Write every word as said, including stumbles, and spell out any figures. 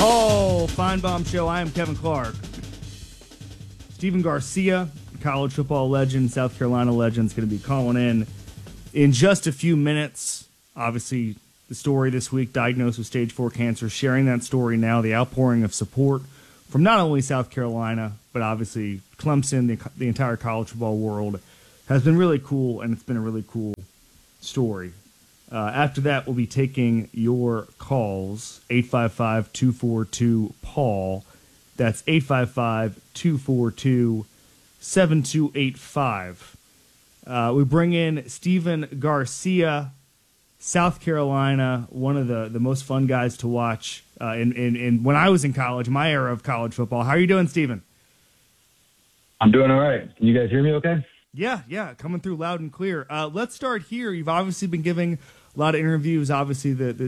Paul Feinbaum Show. I am Kevin Clark. Stephen Garcia, college football legend, South Carolina legend, is going to be calling in in just a few minutes. Obviously, the story this week, diagnosed with stage four cancer, sharing that story now, the outpouring of support from not only South Carolina, but obviously Clemson, the, the entire college football world, has been really cool, and it's been a really cool story. Uh, after that, we'll be taking your calls, eight five five, two four two, P A U L. That's eight five five, two four two, seven two eight five. Uh, we bring in Stephen Garcia, South Carolina, one of the, the most fun guys to watch uh, in, in, in when I was in college, my era of college football. How are you doing, Stephen? I'm doing all right. Can you guys hear me okay? Yeah, yeah, coming through loud and clear. Uh, let's start here. You've obviously been giving a lot of interviews. Obviously, the, the